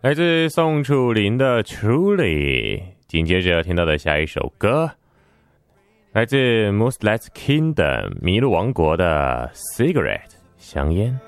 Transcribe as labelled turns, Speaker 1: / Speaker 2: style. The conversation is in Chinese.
Speaker 1: 来自宋楚龄的 Truly。紧接着要听到的下一首歌，来自 Moonlight Kingdom 麋鹿王国的 Cigarette 香烟。